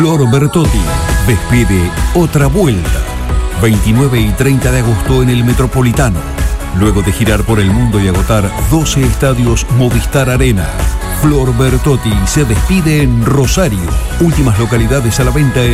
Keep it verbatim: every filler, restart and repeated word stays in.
Flor Bertotti despide otra vuelta. veintinueve y treinta de agosto en el Metropolitano. Luego de girar por el mundo y agotar doce estadios Movistar Arena, Flor Bertotti se despide en Rosario. Últimas localidades a la venta en